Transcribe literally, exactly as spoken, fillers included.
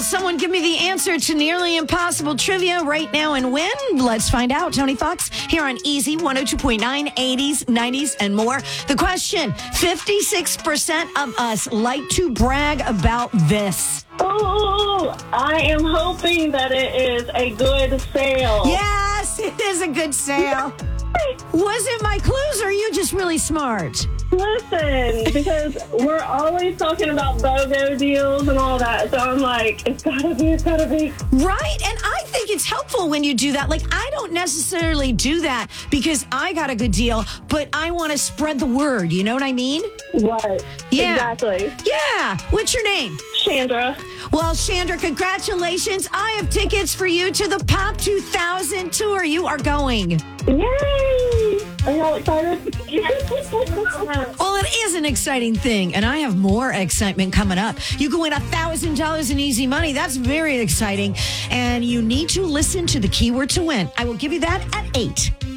someone give me the answer to Nearly Impossible Trivia right now and win? Let's find out. Tony Fox here on Easy one oh two point nine, eighties, nineties, and more. The question, fifty-six percent of us like to brag about this. Oh, I am hoping that it is a good sale. Yes, it is a good sale. Was it my clues or are you just really smart? Listen, because we're always talking about BOGO deals and all that. So I'm like, it's gotta be, it's gotta be. Right. And I think it's helpful when you do that. Like, I don't necessarily do that because I got a good deal, but I want to spread the word. You know what I mean? Right. Yeah. Exactly. Yeah. What's your name? Chandra. Well, Chandra, congratulations. I have tickets for you to the Pop two thousand tour. You are going. Yay! Are y'all excited? Well, it is an exciting thing, and I have more excitement coming up. You can win one thousand dollars in easy money. That's very exciting, and you need to listen to the keyword to win. I will give you that at eight.